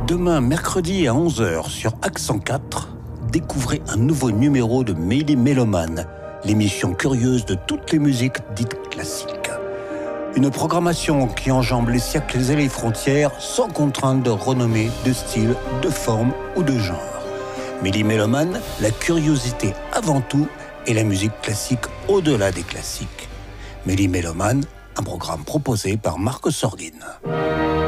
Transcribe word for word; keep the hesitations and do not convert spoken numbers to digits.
Demain, mercredi à onze heures sur Accent quatre, découvrez un nouveau numéro de Méli Méloman, l'émission curieuse de toutes les musiques dites classiques. Une programmation qui enjambe les siècles et les frontières sans contrainte de renommée, de style, de forme ou de genre. Méli Méloman, la curiosité avant tout et la musique classique au-delà des classiques. Méli Méloman, un programme proposé par Marc Sorgin.